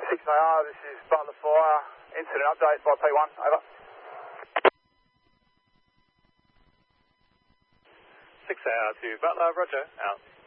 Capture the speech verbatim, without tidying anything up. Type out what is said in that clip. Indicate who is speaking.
Speaker 1: six A R, this is Butler Fire. Incident update by P one, over.
Speaker 2: six A R to Butler, roger, out.